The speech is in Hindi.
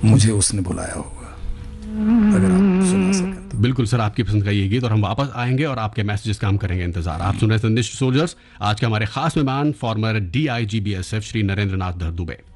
मुझे उसने बुलाया होगा, अगर आप सुना सकें तो। बिल्कुल सर, आपकी पसंद का ये गीत, और हम वापस आएंगे और आपके मैसेजेस का हम करेंगे इंतजार। आप सुन रहे हैं संदेश सोल्जर्स। आज के हमारे खास मेहमान farmer DIG BSF Shri Narendra नाथ दुबे।